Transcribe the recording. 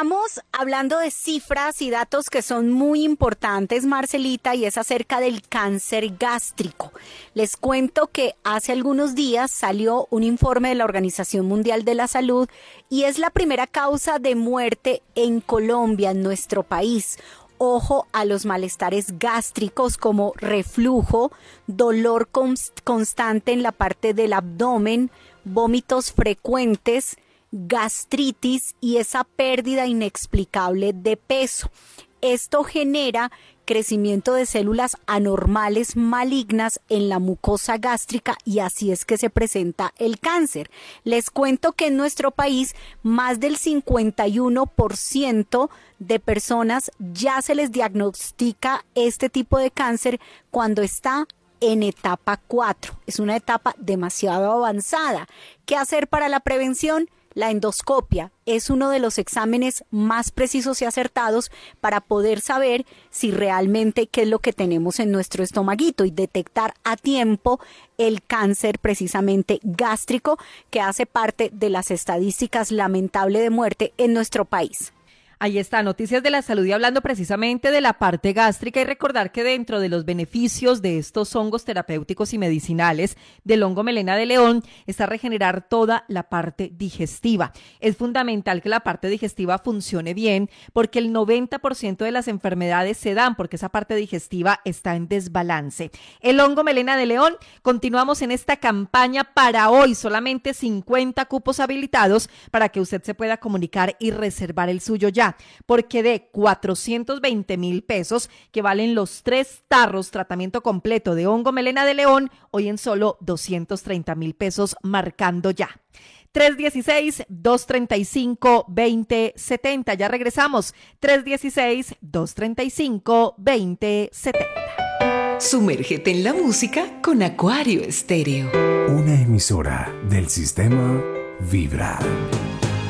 Estamos hablando de cifras y datos que son muy importantes, Marcelita, y es acerca del cáncer gástrico. Les cuento que hace algunos días salió un informe de la Organización Mundial de la Salud y es la primera causa de muerte en Colombia, en nuestro país. Ojo a los malestares gástricos como reflujo, dolor constante en la parte del abdomen, vómitos frecuentes, gastritis y esa pérdida inexplicable de peso. Esto genera crecimiento de células anormales malignas en la mucosa gástrica y así es que se presenta el cáncer. Les cuento que en nuestro país más del 51% de personas ya se les diagnostica este tipo de cáncer cuando está en etapa 4. Es una etapa demasiado avanzada. ¿Qué hacer para la prevención? La endoscopia es uno de los exámenes más precisos y acertados para poder saber si realmente qué es lo que tenemos en nuestro estomaguito y detectar a tiempo el cáncer precisamente gástrico que hace parte de las estadísticas lamentables de muerte en nuestro país. Ahí está, Noticias de la Salud y hablando precisamente de la parte gástrica y recordar que dentro de los beneficios de estos hongos terapéuticos y medicinales del hongo melena de león está regenerar toda la parte digestiva. Es fundamental que la parte digestiva funcione bien porque el 90% de las enfermedades se dan porque esa parte digestiva está en desbalance. El hongo melena de león, continuamos en esta campaña para hoy, solamente 50 cupos habilitados para que usted se pueda comunicar y reservar el suyo ya. Porque de 420,000 pesos que valen los 3 tarros tratamiento completo de hongo melena de león, hoy en solo 230,000 pesos marcando ya. 316-235-2070. Ya regresamos. 316-235-2070. Sumérgete en la música con Acuario Estéreo. Una emisora del sistema Vibra.